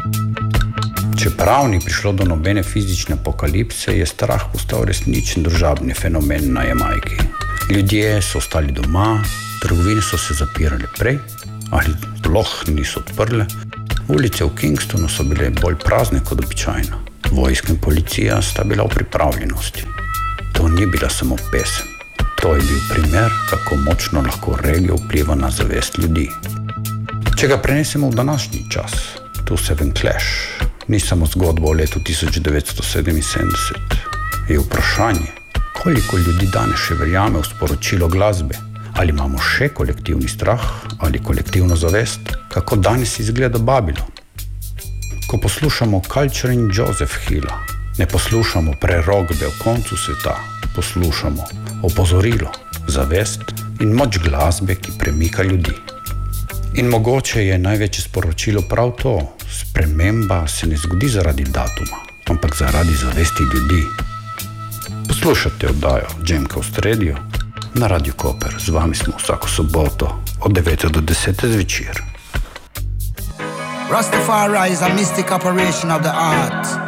Čeprav ni prišlo do nobene fizične apokalipse, je strah postal resničen družabni fenomen na Jamajki. Ljudje so ostali doma, trgovine so se zapirale prej ali sploh niso odprle. Ulice v Kingstonu so bile bolj prazne kot običajno. Vojska in policija sta bila v pripravljenosti. To ni bila samo pesem. To je bil primer, kako močno lahko regija vpliva na zavest ljudi. Če ga prenesemo v današnji čas, tu Seven Clash ni samo zgodba o letu 1977. Je vprašanje, koliko ljudi danes še verjame v sporočilo glasbe? Ali imamo še kolektivni strah ali kolektivno zavest? Kako danes izgleda Babylon? Ko poslušamo Culture in Joseph Hilla, ne poslušamo prerogbe o koncu sveta, poslušamo opozorilo, zavest in moč glasbe, ki premika ljudi. In mogoče je največje sporočilo prav to: sprememba se ne zgodi zaradi datuma, ampak zaradi zavesti ljudi. Poslušate oddajo Jam Coast Radio na Radio Koper. Z vami smo vsako soboto od 9 do 10 zvečer. Rastafari is a mystic operation of the heart.